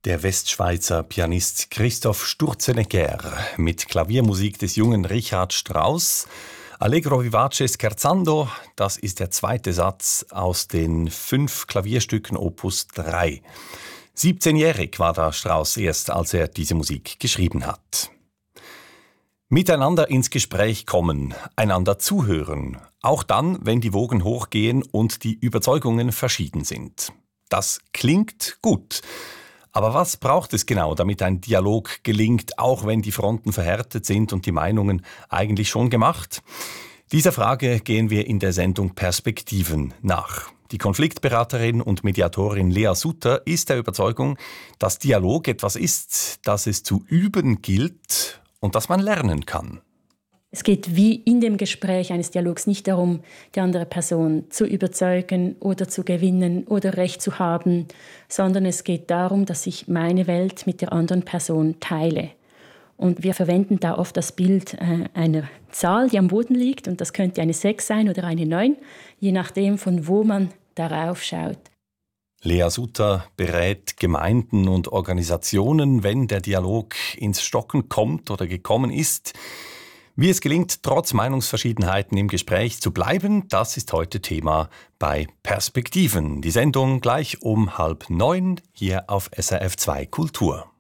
Der Westschweizer Pianist Christoph Sturzenegger mit Klaviermusik des jungen Richard Strauss. Allegro vivace scherzando, das ist der zweite Satz aus den 5 Klavierstücken Opus 3. 17-jährig war da Strauss erst, als er diese Musik geschrieben hat. Miteinander ins Gespräch kommen, einander zuhören, auch dann, wenn die Wogen hochgehen und die Überzeugungen verschieden sind. Das klingt gut. Aber was braucht es genau, damit ein Dialog gelingt, auch wenn die Fronten verhärtet sind und die Meinungen eigentlich schon gemacht? Dieser Frage gehen wir in der Sendung Perspektiven nach. Die Konfliktberaterin und Mediatorin Lea Sutter ist der Überzeugung, dass Dialog etwas ist, das es zu üben gilt und das man lernen kann. Es geht wie in dem Gespräch eines Dialogs nicht darum, die andere Person zu überzeugen oder zu gewinnen oder Recht zu haben, sondern es geht darum, dass ich meine Welt mit der anderen Person teile. Und wir verwenden da oft das Bild einer Zahl, die am Boden liegt, und das könnte eine 6 sein oder eine 9, je nachdem, von wo man darauf schaut. Lea Sutter berät Gemeinden und Organisationen, wenn der Dialog ins Stocken kommt oder gekommen ist. Wie es gelingt, trotz Meinungsverschiedenheiten im Gespräch zu bleiben, das ist heute Thema bei Perspektiven. Die Sendung gleich um 8:30 hier auf SRF 2 Kultur.